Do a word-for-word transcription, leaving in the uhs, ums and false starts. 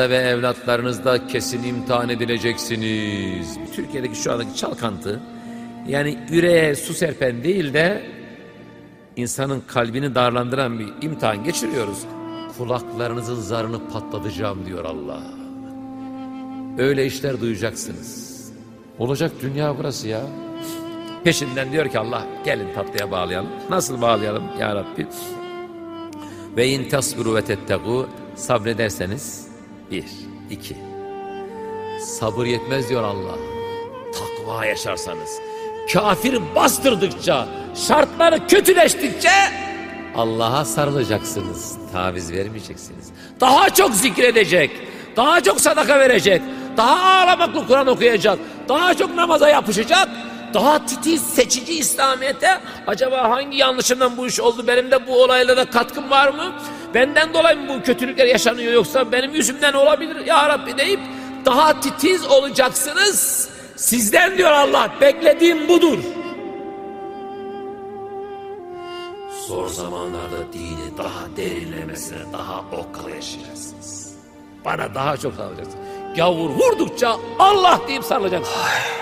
ve evlatlarınızda kesin imtihan edileceksiniz. Türkiye'deki şu andaki çalkantı, yani yüreğe su serpen değil de insanın kalbini darlandıran bir imtihan geçiriyoruz. Kulaklarınızın zarını patlatacağım diyor Allah. Öyle işler duyacaksınız. Olacak dünya burası ya. Peşinden diyor ki Allah, gelin tatlıya bağlayalım. Nasıl bağlayalım ya Rabbi? Ve in tasbiru ve tettegû, sabrederseniz bir, iki. Sabır yetmez diyor Allah. Takva yaşarsanız, kafir bastırdıkça, şartları kötüleştikçe Allah'a sarılacaksınız, taviz vermeyeceksiniz. Daha çok zikredecek, daha çok sadaka verecek, daha ağlamaklı Kur'an okuyacak, daha çok namaza yapışacak, daha titiz, seçici İslamiyet'e. Acaba hangi yanlışımdan bu iş oldu, benim de bu olaylara katkım var mı? Benden dolayı mı bu kötülükler yaşanıyor, yoksa benim yüzümden olabilir ya Rabbi deyip daha titiz olacaksınız. Sizden diyor Allah, beklediğim budur. Zor zamanlarda dini daha derinlemesine, daha okla yaşayacaksınız. Bana daha çok sarılacaksınız. Gavur vurdukça Allah deyip sarılacaksınız.